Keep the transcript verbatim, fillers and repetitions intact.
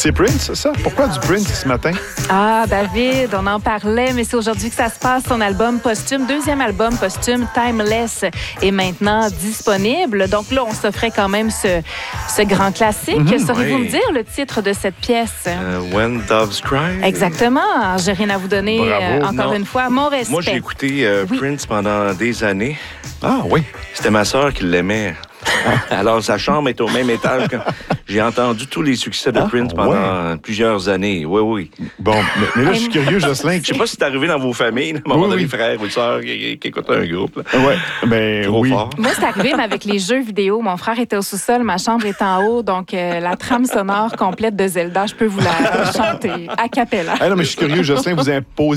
C'est Prince, ça? Pourquoi du Prince ce matin? Ah, David, on en parlait, mais c'est aujourd'hui que ça se passe. Son album posthume, deuxième album posthume, Timeless, est maintenant disponible. Donc là, on s'offrait quand même ce, ce grand classique. Mm-hmm, Saurez-vous oui. me dire le titre de cette pièce? Euh, When Doves Cry. Exactement. J'ai rien à vous donner. Euh, encore Non. une fois, mon respect. Moi, j'ai écouté euh, Oui. Prince pendant des années. Ah oui. C'était ma sœur qui l'aimait. Alors, sa chambre est au même étage. Que... J'ai entendu tous les succès de Ah, Prince pendant ouais. plusieurs années. Oui, oui. Bon, mais, mais là, je suis curieux, Jocelyn. Je sais pas si c'est arrivé dans vos familles, à un moment Oui, donné, oui. frères ou sœurs qui, qui écoutent un groupe. Là. Ouais, ben Trop oui. fort. Moi, c'est arrivé, mais avec les jeux vidéo. Mon frère était au sous-sol, ma chambre est en haut. Donc, euh, la trame sonore complète de Zelda, je peux vous la chanter a cappella. Ah non, mais je suis curieux, Jocelyn, vous imposez